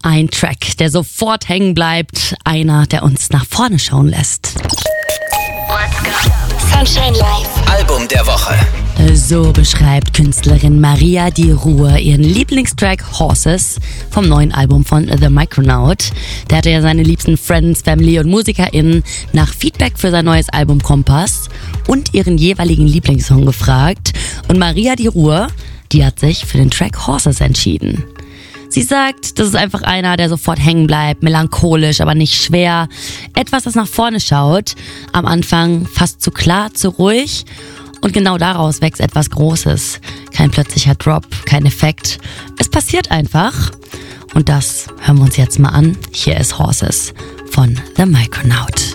Ein Track, der sofort hängen bleibt. Einer, der uns nach vorne schauen lässt. Sunshine Live. Album der Woche. So beschreibt Künstlerin Maria Di Ruhr ihren Lieblingstrack Horses vom neuen Album von The Micronaut. Der hatte ja seine liebsten Friends, Family und MusikerInnen nach Feedback für sein neues Album Kompass und ihren jeweiligen Lieblingssong gefragt. Und Maria Di Ruhr, die hat sich für den Track Horses entschieden. Sie sagt, das ist einfach einer, der sofort hängen bleibt, melancholisch, aber nicht schwer. Etwas, das nach vorne schaut. Am Anfang fast zu klar, zu ruhig. Und genau daraus wächst etwas Großes. Kein plötzlicher Drop, kein Effekt. Es passiert einfach. Und das hören wir uns jetzt mal an. Hier ist Horses von The Micronaut.